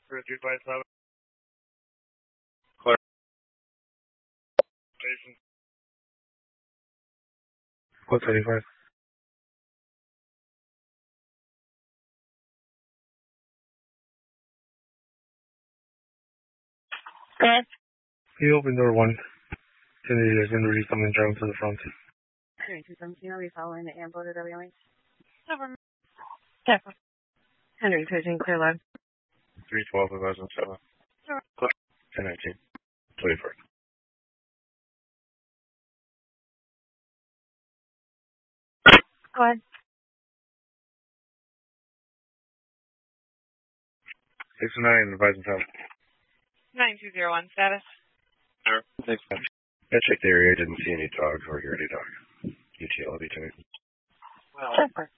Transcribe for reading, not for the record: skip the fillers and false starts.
Reduced by 7. Clear. Jason. What's 85? Go ahead. You open door 1. There's going to be someone driving to the front. 217, are we following the ambush or WMH? Over. Yeah. 113, clear line. 312, 2007. Sure. 1019. 24. Go ahead. 609, advising town. 9201, status. Sure. Thanks, man. I checked the area, didn't see any dogs or hear any dogs. UTL, be 2. Well,